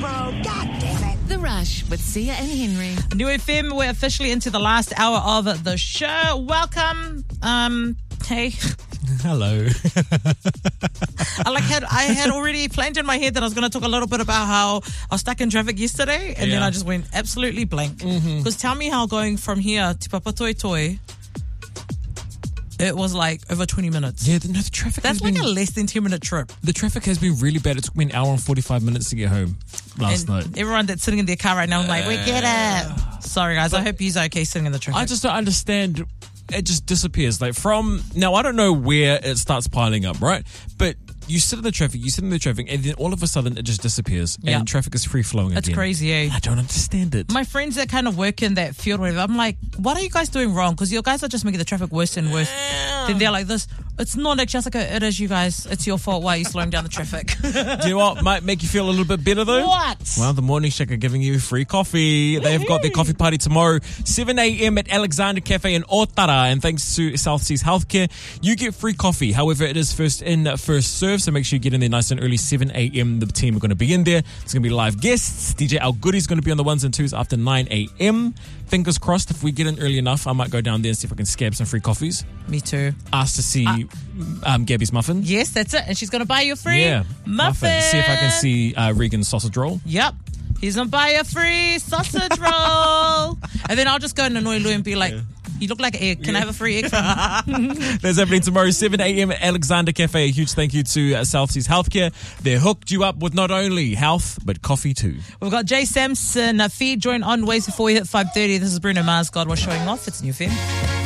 tomorrow. God damn it. The Rush with Sia and Henry. New FM, we're officially into the last hour of the show. Welcome. Hey. Hello. I had already planned in my head that I was going to talk a little bit about how I was stuck in traffic yesterday, and then I just went absolutely blank. Because tell me how going from here to Papatoetoe, it was like over 20 minutes. Yeah, no, the traffic That's like a less than 10-minute trip. The traffic has been really bad. It took me an hour and 45 minutes to get home last night. Everyone that's sitting in their car right now, I'm like, we get it. Sorry, guys. I hope you're okay sitting in the traffic. I just don't understand. It just disappears. Like now, I don't know where it starts piling up, right? But you sit in the traffic, and then all of a sudden it just disappears, and traffic is free flowing again. That's crazy, eh? I don't understand it. My friends that kind of work in that field, whatever, I'm like, what are you guys doing wrong? Because your guys are just making the traffic worse and worse. Then they're like this. It's not actually. Like it is, you guys. It's your fault. Why are you slowing down the traffic? Do you know what might make you feel a little bit better though? What? Well, the Morning Shack are giving you free coffee. They've got their coffee party tomorrow, 7 a.m. at Alexander Cafe in Otara. And thanks to South Seas Healthcare, you get free coffee. However, it is first in, first serve. So make sure you get in there nice and early, 7 a.m. The team are going to be in there. There's going to be live guests. DJ Al Goody's going to be on the ones and twos after 9 a.m. Fingers crossed, if we get in early enough, I might go down there and see if I can scab some free coffees. Me too. Ask to see Gabby's muffin. Yes, that's it. And she's going to buy you a free muffin. See if I can see Regan's sausage roll. Yep. He's going to buy a free sausage roll. And then I'll just go and annoy Lou and be like, you look like an egg. Can I have a free egg? That's happening tomorrow, 7 a.m. at Alexander Cafe. A huge thank you to South Seas Healthcare. They hooked you up with not only health, but coffee too. We've got Jay Samson, feed join on ways before we hit 5:30. This is Bruno Mars. God was showing off. It's New FM.